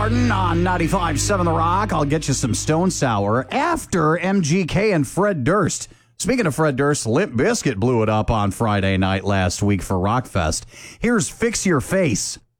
On 95.7 The Rock, I'll get you some Stone Sour after MGK and Fred Durst. Speaking of Fred Durst, Limp Bizkit blew it up on Friday night last week for Rockfest. Here's Fix Your Face.